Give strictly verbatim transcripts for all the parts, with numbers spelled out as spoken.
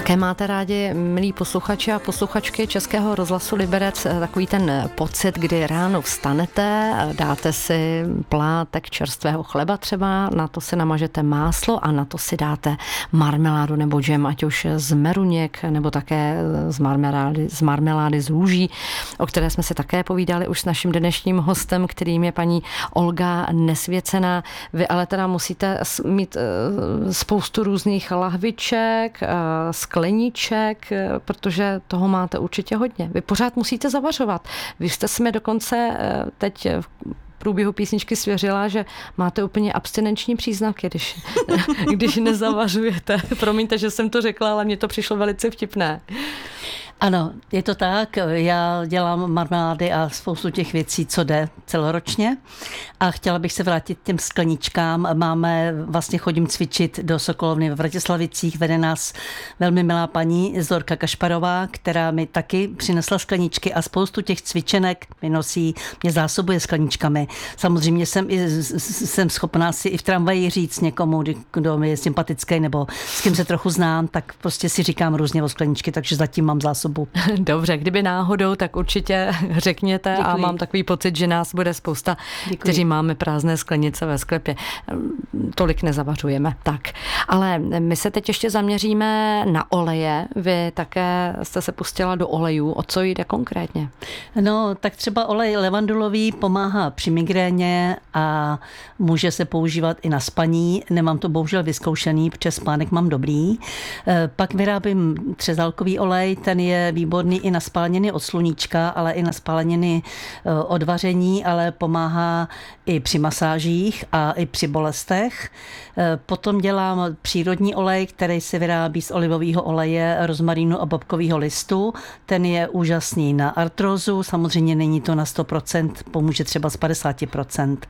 Také máte rádi, milí posluchači a posluchačky Českého rozhlasu Liberec, takový ten pocit, kdy ráno vstanete, dáte si plátek čerstvého chleba třeba, na to si namažete máslo a na to si dáte marmeládu nebo džem, ať už z meruněk nebo také z marmelády, z marmelády z lůží, o které jsme si také povídali už s naším dnešním hostem, kterým je paní Olga Nesvěcená. Vy ale teda musíte mít spoustu různých lahviček, skleníček, protože toho máte určitě hodně. Vy pořád musíte zavařovat. Vy jste se mi dokonce teď v průběhu písničky svěřila, že máte úplně abstinenční příznaky, když, když nezavařujete. Promiňte, že jsem to řekla, ale mně to přišlo velice vtipné. Ano, je to tak. Já dělám marmelády a spoustu těch věcí, co jde celoročně. A chtěla bych se vrátit k těm skleničkám. Máme, vlastně chodím cvičit do Sokolovny v Vratislavicích. Vede nás velmi milá paní Zorka Kašparová, která mi taky přinesla skleničky a spoustu těch cvičenek mi nosí, mě zásobuje skleničkami. Samozřejmě jsem, i, jsem schopná si i v tramvaji říct někomu, kdo mi je sympatický nebo s kým se trochu znám, tak prostě si říkám různě o skleničky, takže zatím mám zásobu. Dobře, kdyby náhodou, tak určitě řekněte. Děkuji. A mám takový pocit, že nás bude spousta, Děkuji. Kteří máme prázdné sklenice ve sklepě. Tolik nezavařujeme. Tak, ale my se teď ještě zaměříme na oleje. Vy také jste se pustila do olejů. O co jde konkrétně? No, tak třeba olej levandulový pomáhá při migréně a může se používat i na spaní. Nemám to bohužel vyzkoušený, protože spánek mám dobrý. Pak vyrábím třezalkový olej, ten je výborný i na spáleniny od sluníčka, ale i na spáleniny od vaření, ale pomáhá i při masážích a i při bolestech. Potom dělám přírodní olej, který se vyrábí z olivového oleje, rozmarínu a bobkového listu. Ten je úžasný na artrózu, samozřejmě není to na sto procent, pomůže třeba z padesát procent.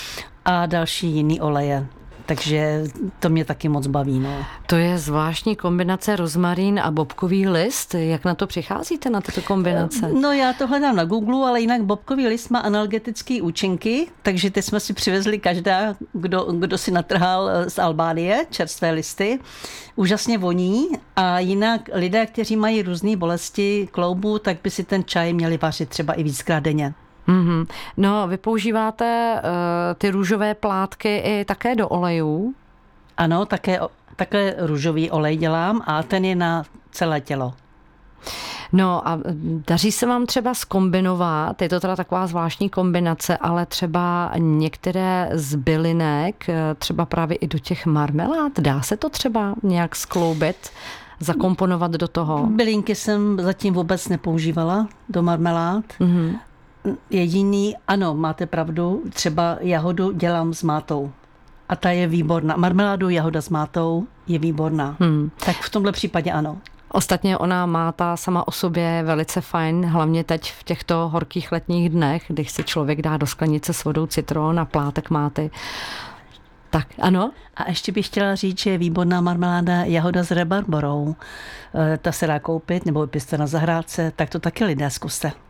A další jiný oleje. Takže to mě taky moc baví. No. To je zvláštní kombinace rozmarín a bobkový list. Jak na to přicházíte, na tyto kombinace? No já to hledám na Google, ale jinak bobkový list má analgetické účinky, takže teď jsme si přivezli každá, kdo, kdo si natrhal z Albánie, čerstvé listy. Úžasně voní a jinak lidé, kteří mají různé bolesti kloubu, tak by si ten čaj měli vařit třeba i víckrát denně. Mm-hmm. No, vy používáte uh, ty růžové plátky i také do olejů? Ano, také, také růžový olej dělám a ten je na celé tělo. No a daří se vám třeba zkombinovat, je to teda taková zvláštní kombinace, ale třeba některé z bylinek, třeba právě i do těch marmelád, dá se to třeba nějak skloubit, zakomponovat do toho? Bylinky jsem zatím vůbec nepoužívala do marmelád. Mm-hmm. Jediný, ano, máte pravdu, třeba jahodu dělám s mátou. A ta je výborná. Marmeládu jahoda s mátou je výborná. Hmm. Tak v tomhle případě ano. Ostatně ona máta sama o sobě je velice fajn, hlavně teď v těchto horkých letních dnech, když si člověk dá do sklenice s vodou citron a plátek máty. Tak, ano. A ještě bych chtěla říct, že je výborná marmeláda jahoda s rabarborou. Ta se dá koupit, nebo byste na zahrádce, tak to taky lidé zkuste.